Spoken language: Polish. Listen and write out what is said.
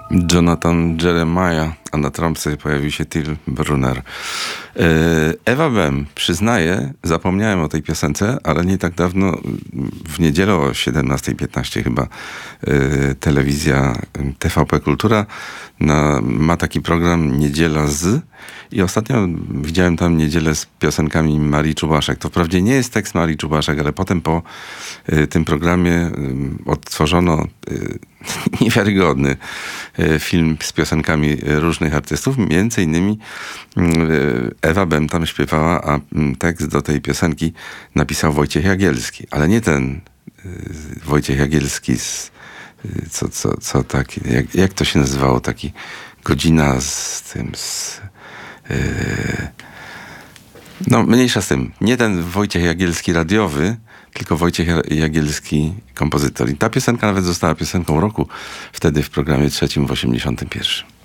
Jonathan Jeremiah, a na trąbce pojawił się Till Brunner. Ewa Bem, przyznaję, zapomniałem o tej piosence, ale nie tak dawno, w niedzielę o 17:15 chyba, telewizja TVP Kultura ma taki program Niedziela z i ostatnio widziałem tam Niedzielę z piosenkami Marii Czubaszek. To wprawdzie nie jest tekst Marii Czubaszek, ale potem po tym programie odtworzono niewiarygodny film z piosenkami różnych artystów. Między innymi Ewa Bem tam śpiewała, a tekst do tej piosenki napisał Wojciech Jagielski. Ale nie ten Wojciech Jagielski co taki, jak to się nazywało, taki godzina z tym no mniejsza z tym. Nie ten Wojciech Jagielski radiowy, tylko Wojciech Jagielski kompozytor. I ta piosenka nawet została piosenką roku wtedy w programie trzecim w 81.